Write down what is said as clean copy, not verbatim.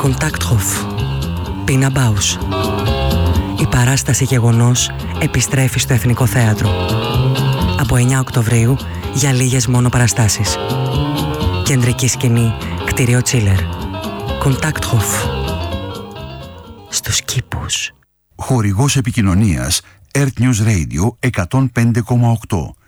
Kontakthof. Πίνα Μπάους. Η παράσταση Γεγονός επιστρέφει στο Εθνικό Θέατρο. Από 9 Οκτωβρίου για λίγες μόνο παραστάσεις. Κεντρική σκηνή, κτίριο Τσίλερ. Kontakthof. Στους κήπους. Χορηγός επικοινωνίας Earth News Radio 105,8.